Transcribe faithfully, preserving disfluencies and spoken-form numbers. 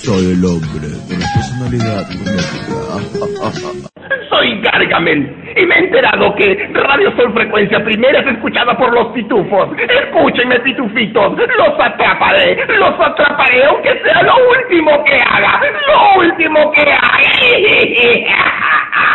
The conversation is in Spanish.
Soy el hombre con la personalidad única. Soy Gargamel y me he enterado que Radio Sol Frecuencia Primera es escuchada por los pitufos. Escúchenme, pitufitos, los atraparé, los atraparé aunque sea lo último que haga, lo último que haga.